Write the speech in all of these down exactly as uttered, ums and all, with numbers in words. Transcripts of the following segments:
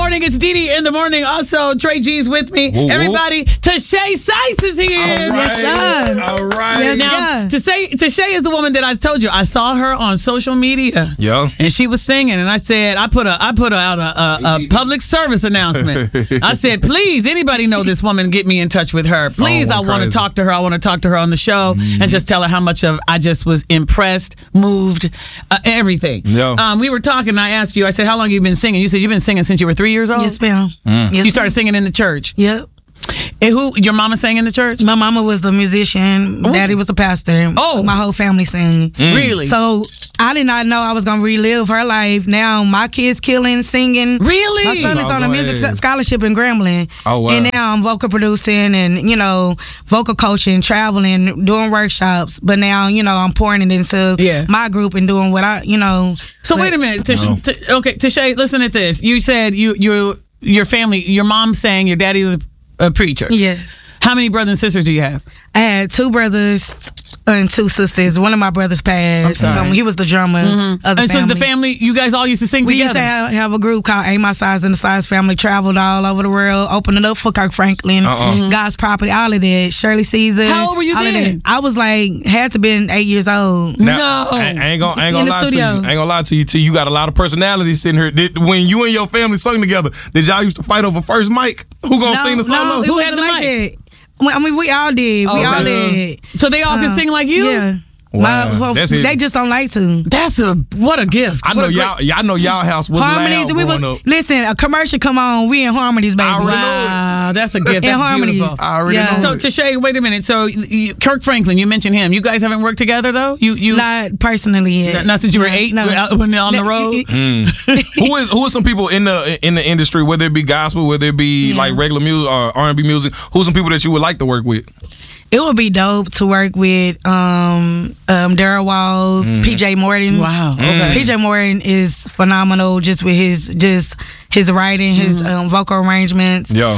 morning. It's Dee Dee in the morning. Also, Trey G's with me. Woo, woo. Everybody, Tashay Sice is here. All right. Yes, sir. All right. Yes, now, Tashay, Tashay is the woman that I told you. I saw her on social media. Yeah. And she was singing, and I said, I put a, I put out a, a, a public service announcement. I said, please, anybody know this woman? Get me in touch with her. Please, oh, I want to talk to her. I want to talk to her on the show mm-hmm. and just tell her how much of I just was impressed, moved, uh, everything. Yeah. Um, we were talking, and I asked you, I said, how long have you been singing? You said you've been singing since you were three years old? Yes, ma'am. Mm. Yes, you started singing in the church? Yep. And who, your mama sang in the church? My mama was the musician. Ooh. Daddy was the pastor. Oh. My whole family sang. Mm. Really? So I did not know I was going to relive her life. Now my kids killing, singing. Really? My son is oh, on a music ahead. scholarship in Grambling. Oh, wow. And now I'm vocal producing and, you know, vocal coaching, traveling, doing workshops. But now, you know, I'm pouring it into yeah. my group and doing what I, you know. So but, wait a minute. Tish, no. t- okay, Tashay, listen at this. You said you, you, your family, your mom sang, your daddy was a, a preacher. Yes. How many brothers and sisters do you have? I had two brothers and two sisters. One of my brothers passed. Um, he was the drummer Mm-hmm. of the and family. so the family, you guys all used to sing we together? used to have, have a group called Ain't My Size and the Size Family. Traveled all over the world, opened it up for Kirk Franklin, Uh-uh. God's Property, all of that. Shirley Caesar. How old were you all then? Of that. I was like, had to been eight years old. Now, No. I, I ain't gonna, I ain't In gonna the lie studio. to you. I ain't gonna lie to you. T. You got a lot of personality sitting here. Did, when you and your family sung together, did y'all used to fight over first mic? Who gonna no, sing the solo? no, it Who wasn't had the like mic? that. Well, I mean, we all did. Oh, we all really? did. So they all can Uh, sing like you? Yeah. Wow. My, well, That's they it. just don't like to. That's a, what a gift. I What know a great- y'all. Yeah, I know y'all house was Harmonies. loud We growing was, up. listen, a commercial come on. We in harmonies, baby. I already know it. Wow, that's a gift. In That's harmonies. beautiful. I already Yeah. know. So it. Tashay, wait a minute. So you, Kirk Franklin, you mentioned him. You guys haven't worked together though? You you Not personally yet. not since you were eight No. out- when they're on the No, road? it- Mm. who is who are some people in the in the industry, whether it be gospel, whether it be Yeah. like regular music or R and B music? Who's some people that you would like to work with? It would be dope to work with um, um, Daryl Walls, Mm-hmm. P J Morton. Wow. Okay. P J Morton is phenomenal, just with his just his writing, his Mm-hmm. um, vocal arrangements. Yeah.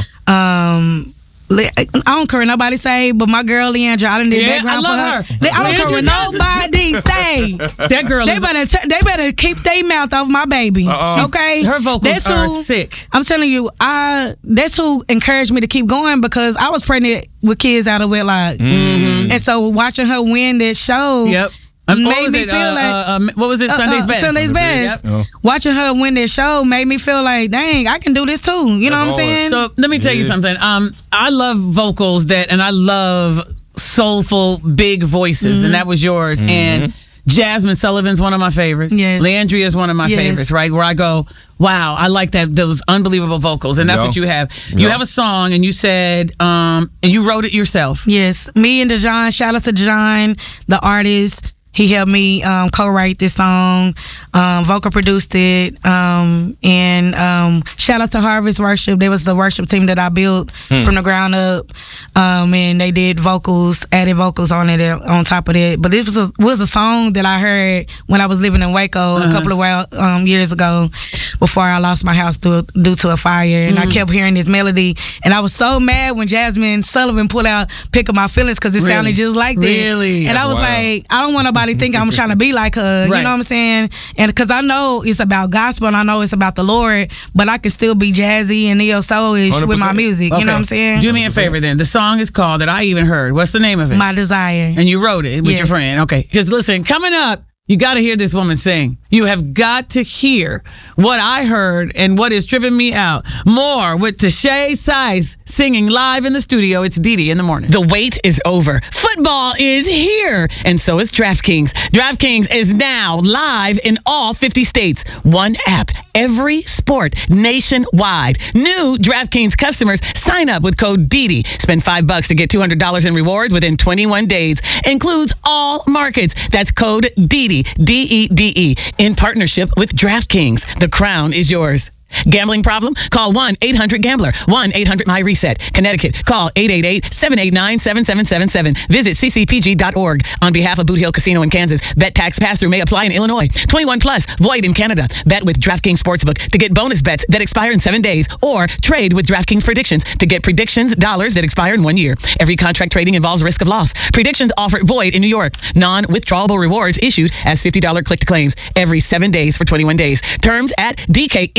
Um, li- I don't care what nobody say, but my girl Leandra, I done did Yeah, background I love for her. her. They- I don't care Leandra what Johnson. nobody say. That girl They is better t- they better keep their mouth off my baby. Uh-uh. Okay, her vocals That's are who- sick. I'm telling you, I that's who encouraged me to keep going because I was pregnant with kids out of wedlock, Mm-hmm. and so watching her win that show, Yep. Um, what made was me it? feel Uh, like uh, um, what was it? uh, Sunday's uh, Best. Sunday's Best. Yep. Watching her win that show made me feel like, dang, I can do this too. You know That's what I'm saying? So let me tell you Yeah. something. Um, I love vocals that, and I love soulful, big voices, and that was yours. And Jasmine Sullivan's one of my favorites. Yes. Leandria is one of my Yes. favorites. Right, where I go, wow, I like that. Those unbelievable vocals, and that's Yeah. what you have. You Yeah. have a song, and you said, um, and you wrote it yourself. Yes, me and Dejan. Shout out to Dejan, the artist. He helped me um, co-write this song, um, vocal produced it, um, and um, shout out to Harvest Worship. They was the worship team that I built Hmm. from the ground up, um, and they did vocals, added vocals on it uh, on top of that. But this was a, was a song that I heard when I was living in Waco Uh-huh. a couple of while, um, years ago, before I lost my house due, due to a fire, and Mm. I kept hearing this melody, and I was so mad when Jasmine Sullivan put out "Pick Up My Feelings" because it Really? sounded just like that. Really? And That's I was wild. like, I don't want nobody to think I'm trying to be like her. Right. You know what I'm saying? And because I know it's about gospel and I know it's about the Lord, but I can still be jazzy and neo soulish with my one hundred percent. music. You know what I'm saying? Do me a favor then. The song is called, that I even heard. What's the name of it? My Desire. And you wrote it with Yes. your friend. Okay. Just listen, coming up, you got to hear this woman sing. You have got to hear what I heard and what is tripping me out. More with Tashay Sice singing live in the studio. It's Dee Dee in the morning. The wait is over. Football is here. And so is DraftKings. DraftKings is now live in all fifty states. One app, every sport, nationwide. New DraftKings customers sign up with code D D. Spend five bucks to get two hundred dollars in rewards within twenty-one days. Includes all markets. That's code D D, D E D E. In partnership with DraftKings. The crown is yours. Gambling problem? Call one eight hundred gambler. one eight hundred my reset. Connecticut. Call eight eight eight, seven eight nine, seven seven seven seven. Visit c c p g dot org. On behalf of Boot Hill Casino in Kansas, bet tax pass-through may apply in Illinois. twenty-one plus, void in Canada. Bet with DraftKings Sportsbook to get bonus bets that expire in seven days, or trade with DraftKings Predictions to get predictions dollars that expire in one year. Every contract trading involves risk of loss. Predictions offer void in New York. Non-withdrawable rewards issued as fifty dollars click to claims every seven days for twenty-one days. Terms at d k n g dot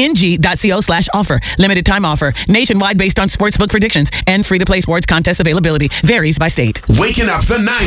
dot co slash offer. Limited time offer. Nationwide based on sportsbook predictions and free-to-play sports contest availability. Varies by state. Waking up the nineties.